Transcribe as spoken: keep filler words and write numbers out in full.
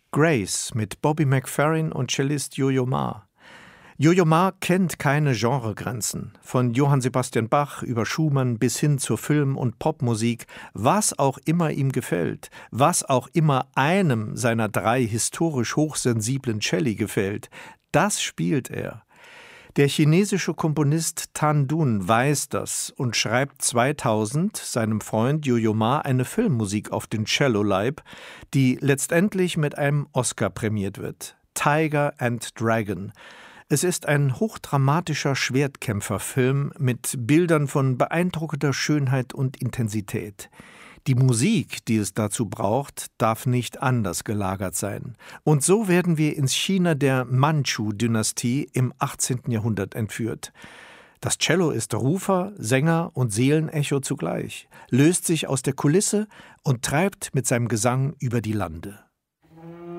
Grace mit Bobby McFerrin und Cellist Yo-Yo Ma. Yo-Yo Ma kennt keine Genregrenzen. Von Johann Sebastian Bach über Schumann bis hin zur Film- und Popmusik, was auch immer ihm gefällt, was auch immer einem seiner drei historisch hochsensiblen Celli gefällt, das spielt er. Der chinesische Komponist Tan Dun weiß das und schreibt zweitausend seinem Freund Yo-Yo Ma eine Filmmusik auf den Cello-Leib, die letztendlich mit einem Oscar prämiert wird. Tiger and Dragon. Es ist ein hochdramatischer Schwertkämpferfilm mit Bildern von beeindruckender Schönheit und Intensität. Die Musik, die es dazu braucht, darf nicht anders gelagert sein. Und so werden wir ins China der Mandschu-Dynastie im achtzehnten Jahrhundert entführt. Das Cello ist Rufer, Sänger und Seelenecho zugleich, löst sich aus der Kulisse und treibt mit seinem Gesang über die Lande.